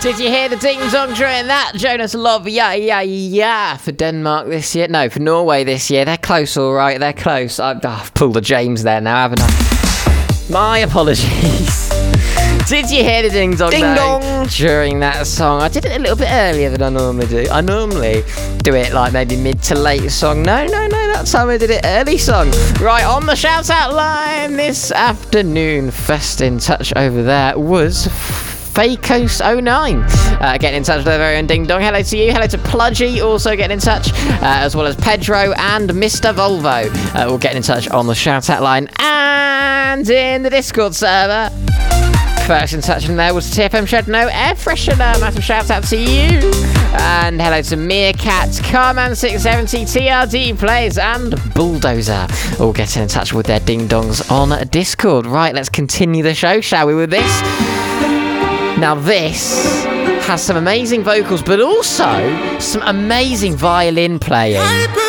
Did you hear the ding-dong during that? Jonas Love, yeah, for Denmark this year. No, for Norway this year. They're close, all right. They're close. I've pulled a James there now, haven't I? My apologies. Did you hear the ding-dong? Ding-dong! During that song. I did it a little bit earlier than I normally do. I normally do it like maybe mid to late song. No, that time I did it early song. Right, on the shout-out line this afternoon. First in touch over there was Fakos09, getting in touch with their very own ding dong. Hello to you, hello to Pludgy, also getting in touch, as well as Pedro and Mr. Volvo, all getting in touch on the shout out line and in the Discord server. First in touch from there was TFM Shed No Air Freshener. Massive shout out to you. And hello to Meerkat, Carman670, TRD Plays, and Bulldozer. All getting in touch with their ding dongs on Discord. Right, let's continue the show, shall we, with this? Now this has some amazing vocals, but also some amazing violin playing.